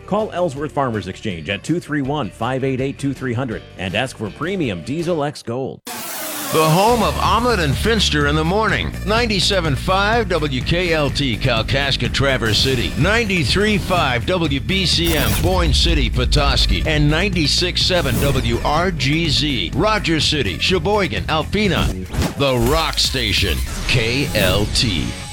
Call Ellsworth Farmers Exchange at 231-588-2300 and ask for premium Diesel X Gold. The home of Omelet and Finster in the morning. 97.5 WKLT, Kalkaska, Traverse City. 93.5 WBCM, Boyne City, Petoskey. And 96.7 WRGZ, Rogers City, Sheboygan, Alpena. The Rock Station, KLT.